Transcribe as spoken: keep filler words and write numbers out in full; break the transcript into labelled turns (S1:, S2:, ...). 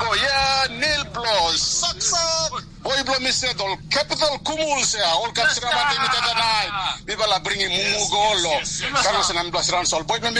S1: blo, ya nil blo, saksa, boy blo misedol, capital kumul sea, all cap siramat ini tetanai, bibala bringi mungu golo, karena enam belas ransol, boy